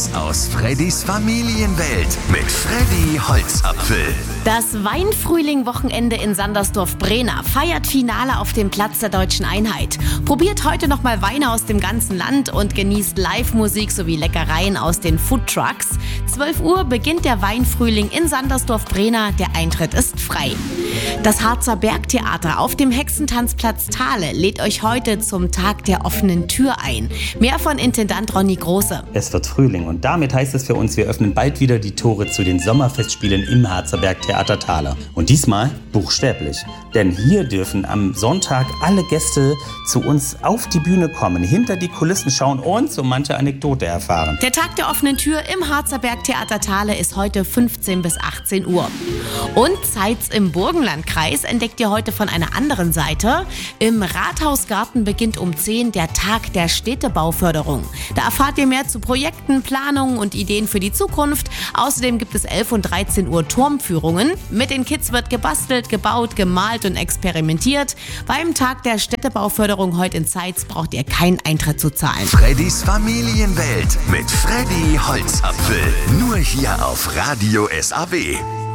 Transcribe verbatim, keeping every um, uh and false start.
Neues aus Freddys Familienwelt mit Freddy Holzapfel. Das Weinfrühling-Wochenende in Sandersdorf-Brena feiert Finale auf dem Platz der Deutschen Einheit. Probiert heute nochmal Weine aus dem ganzen Land und genießt Live-Musik sowie Leckereien aus den Foodtrucks. zwölf Uhr beginnt der Weinfrühling in Sandersdorf-Brena. Der Eintritt ist frei. Das Harzer Bergtheater auf dem Hexentanzplatz Thale lädt euch heute zum Tag der offenen Tür ein. Mehr von Intendant Ronny Große. Es wird Frühling und damit heißt es für uns, wir öffnen bald wieder die Tore zu den Sommerfestspielen im Harzer Bergtheater Thale. Und diesmal buchstäblich. Denn hier dürfen am Sonntag alle Gäste zu uns auf die Bühne kommen, hinter die Kulissen schauen und so manche Anekdote erfahren. Der Tag der offenen Tür im Harzer Bergtheater Thale ist heute fünfzehn bis achtzehn Uhr. Und Zeitz im Burgenlandkreis entdeckt ihr heute von einer anderen Seite. Im Rathausgarten beginnt um zehn der Tag der Städtebauförderung. Da erfahrt ihr mehr zu Projekten, Planungen und Ideen für die Zukunft. Außerdem gibt es elf und dreizehn Uhr Turmführungen. Mit den Kids wird gebastelt, gebaut, gemalt und experimentiert. Beim Tag der Städtebauförderung heute in Zeitz braucht ihr keinen Eintritt zu zahlen. Freddys Familienwelt mit Freddy Holzapfel. Nur hier auf Radio S A W.